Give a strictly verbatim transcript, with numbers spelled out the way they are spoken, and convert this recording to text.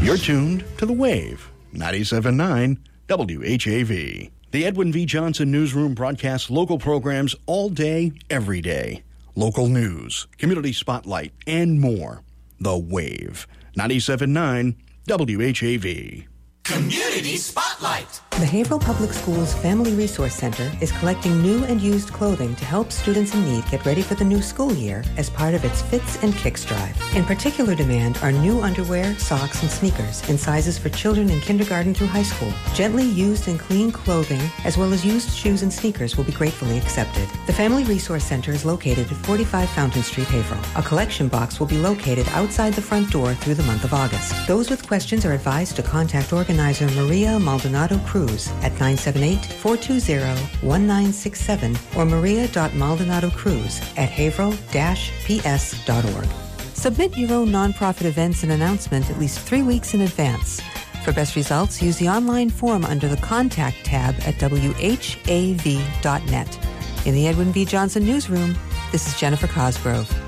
You're tuned to The Wave, ninety-seven point nine W H A V. The Edwin V. Johnson Newsroom broadcasts local programs all day, every day. Local news, community spotlight, and more. The Wave, ninety-seven point nine W H A V. Community Spotlight. The Haverhill Public Schools Family Resource Center is collecting new and used clothing to help students in need get ready for the new school year as part of its Fits and Kicks drive. In particular demand are new underwear, socks, and sneakers in sizes for children in kindergarten through high school. Gently used and clean clothing, as well as used shoes and sneakers, will be gratefully accepted. The Family Resource Center is located at forty-five Fountain Street, Haverhill. A collection box will be located outside the front door through the month of August. Those with questions are advised to contact organizer Maria Maldonado Cruz at nine seven eight, four two zero, one nine six seven or maria dot maldonado cruz at haverhill dash p s dot org. Submit your own nonprofit events and announcement at least three weeks in advance. For best results, use the online form under the Contact tab at w h a v dot net. In the Edwin V. Johnson Newsroom, this is Jennifer Cosgrove.